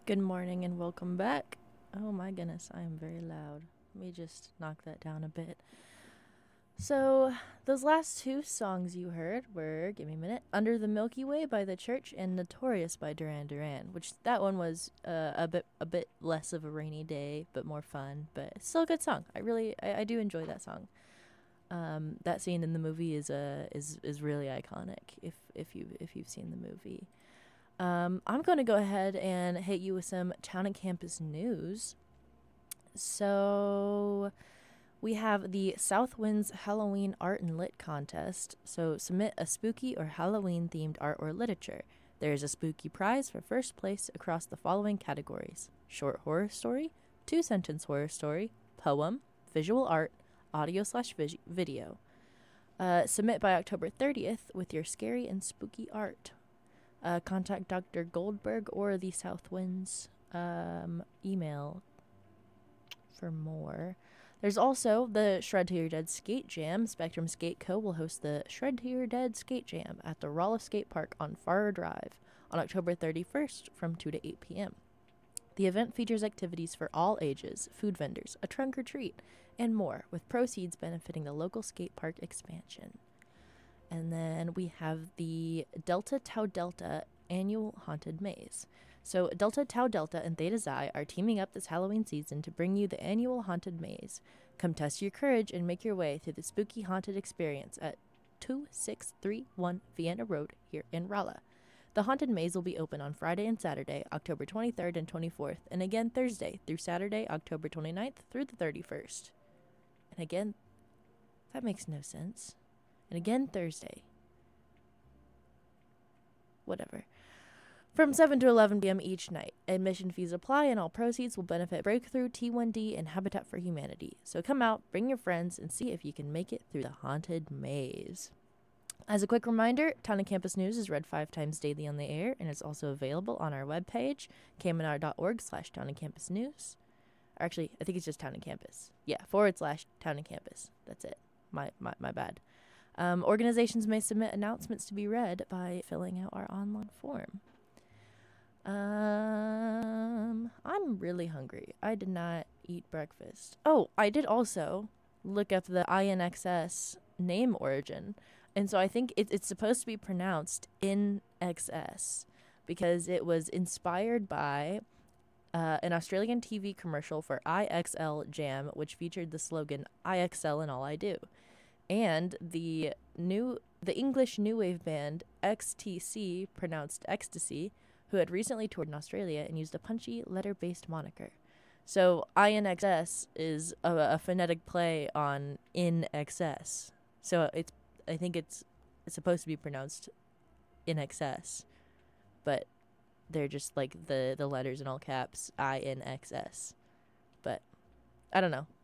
Good morning and welcome back. Oh my goodness, I am very loud. Let me just knock that down a bit. So, those last two songs you heard were, give me a minute, Under the Milky Way by The Church and Notorious by Duran Duran, which that one was a bit less of a rainy day, but more fun, but it's still a good song. I do enjoy that song. That scene in the movie is really iconic if you've seen the movie. I'm going to go ahead and hit you with some town and campus news. So, we have the South Winds Halloween Art and Lit contest. So, submit a spooky or Halloween themed art or literature. There is a spooky prize for first place across the following categories: short horror story, 2-sentence horror story, poem, visual art, audio/video. Submit by October 30th with your scary and spooky art. Contact Dr. Goldberg or the South Winds email for more. There's also the Shred to Your Dead Skate Jam. Spectrum Skate Co. will host the Shred to Your Dead Skate Jam at the Rolla Skate Park on Farrer Drive on October 31st from 2 to 8 p.m. The event features activities for all ages, food vendors, a trunk or treat, and more, with proceeds benefiting the local skate park expansion. And then we have the Delta Tau Delta annual haunted maze. So Delta Tau Delta and Theta Xi are teaming up this Halloween season to bring you the annual haunted maze. Come test your courage and make your way through the spooky haunted experience at 2631 Vienna Road here in Rolla. The haunted maze will be open on Friday and Saturday, October 23rd and 24th, and again Thursday through Saturday, October 29th through the 31st. And again, that makes no sense. And again Thursday. Whatever. From 7 to 11 p.m. each night. Admission fees apply and all proceeds will benefit Breakthrough, T1D, and Habitat for Humanity. So come out, bring your friends, and see if you can make it through the haunted maze. As a quick reminder, Town and Campus News is read 5 times daily on the air and is also available on our webpage, kmnr.org/Town and Campus News. Or actually, I think it's just Town and Campus. Yeah, /Town and Campus. That's it. My bad. Organizations may submit announcements to be read by filling out our online form. I'm really hungry. I did not eat breakfast. Oh, I did also look up the INXS name origin. And so I think it's supposed to be pronounced INXS because it was inspired by an Australian TV commercial for IXL Jam, which featured the slogan, "I excel in all I do." And the English new wave band XTC, pronounced Ecstasy, who had recently toured in Australia and used a punchy letter-based moniker. So INXS is a phonetic play on in excess. So I think it's supposed to be pronounced in excess, but they're just like the letters in all caps, INXS. But I don't know.